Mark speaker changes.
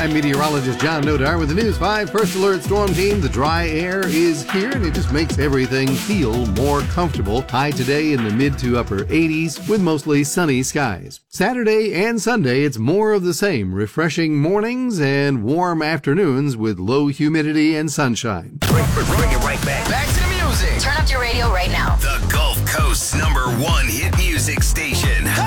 Speaker 1: I'm meteorologist John Nodar with the News 5 First Alert Storm Team. The dry air is here and it just makes everything feel more comfortable. High today in the mid to upper 80s with mostly sunny skies. Saturday and Sunday, it's more of the same. Refreshing mornings and warm afternoons with low humidity and sunshine.
Speaker 2: Bring it right back. Back to the music.
Speaker 3: Turn up your radio right now.
Speaker 2: The Gulf Coast's #1 hit music station.